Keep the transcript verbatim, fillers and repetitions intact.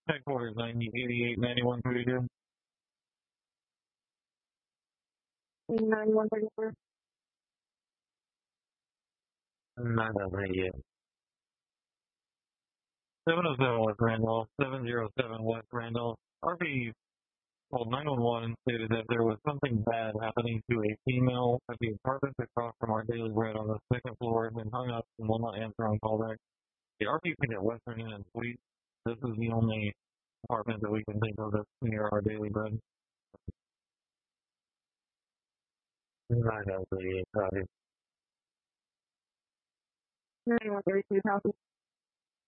Headquarters ninety eighty-eight ninety-one thirty-two. ninety-one thirty-four. nine thousand eighty-eight. seven oh seven West Randolph, seven oh seven West Randolph. R P called nine one one and stated that there was something bad happening to a female at the apartment across from our daily bread on the second floor and hung up and will not answer on callback. The R P P at Western Inn and Suite. This is the only apartment that we can think of that's near our daily bread. nine thousand eighty-eight, copy. ninety-one thirty-two, copy.